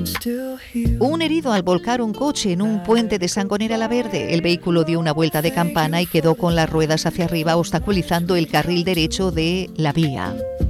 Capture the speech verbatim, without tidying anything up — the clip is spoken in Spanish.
Un herido al volcar un coche en un puente de Sangonera la Verde. El vehículo dio una vuelta de campana y quedó con las ruedas hacia arriba, obstaculizando el carril derecho de la vía.